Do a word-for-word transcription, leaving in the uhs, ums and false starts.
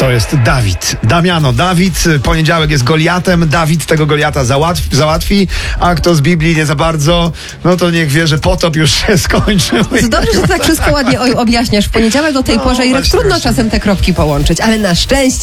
To jest Dawid. Damiano, Dawid, poniedziałek jest Goliatem, Dawid tego Goliata załatwi, załatwi, a kto z Biblii nie za bardzo, no to niech wie, że potop już się skończył. To dobrze, że tak wszystko ładnie objaśniasz w poniedziałek o tej No, porze i tak właśnie, trudno właśnie. czasem te kropki połączyć, ale na szczęście